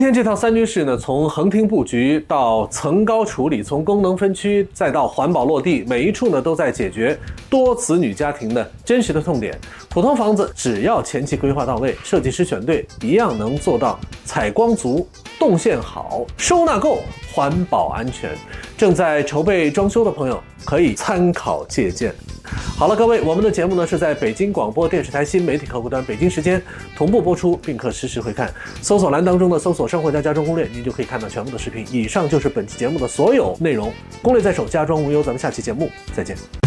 今天这套三居室呢，从横厅布局到层高处理，从功能分区再到环保落地，每一处呢都在解决多子女家庭的真实的痛点。普通房子只要前期规划到位，设计师选对，一样能做到采光足、动线好、收纳够、环保安全。正在筹备装修的朋友可以参考借鉴。好了，各位，我们的节目呢是在北京广播电视台新媒体客户端北京时间同步播出，并可实时回看。搜索栏当中的搜索生活家装攻略，您就可以看到全部的视频。以上就是本期节目的所有内容，攻略在手，家装无忧。咱们下期节目再见。